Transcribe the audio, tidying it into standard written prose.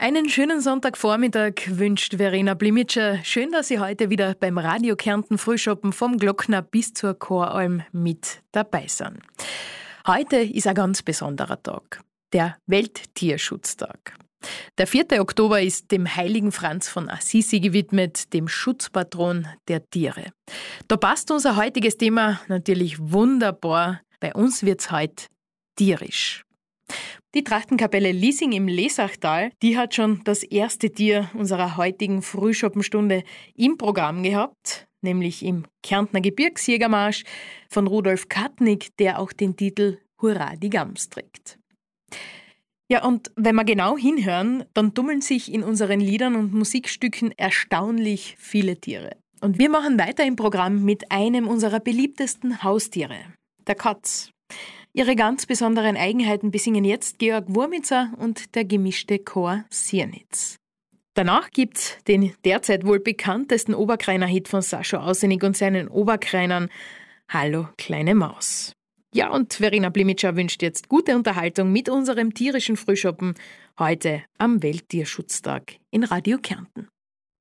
Einen schönen Sonntagvormittag wünscht Verena Blimitscher. Schön, dass Sie heute wieder beim Radio Kärnten Frühschoppen vom Glockner bis zur Choralm mit dabei sind. Heute ist ein ganz besonderer Tag, der Welttierschutztag. Der 4. Oktober ist dem heiligen Franz von Assisi gewidmet, dem Schutzpatron der Tiere. Da passt unser heutiges Thema natürlich wunderbar. Bei uns wird's heute tierisch. Die Trachtenkapelle Liesing im Lesachtal, die hat schon das erste Tier unserer heutigen Frühschoppenstunde im Programm gehabt, nämlich im Kärntner Gebirgsjägermarsch von Rudolf Kattnig, der auch den Titel Hurra die Gams trägt. Ja, und wenn wir genau hinhören, dann tummeln sich in unseren Liedern und Musikstücken erstaunlich viele Tiere. Und wir machen weiter im Programm mit einem unserer beliebtesten Haustiere, der Katz. Ihre ganz besonderen Eigenheiten besingen jetzt Georg Wurmitzer und der gemischte Chor Siernitz. Danach gibt's den derzeit wohl bekanntesten Oberkreiner-Hit von Sascha Aussenig und seinen Oberkreinern, Hallo, kleine Maus. Ja, und Verena Blimitscher wünscht jetzt gute Unterhaltung mit unserem tierischen Frühschoppen heute am Welttierschutztag in Radio Kärnten.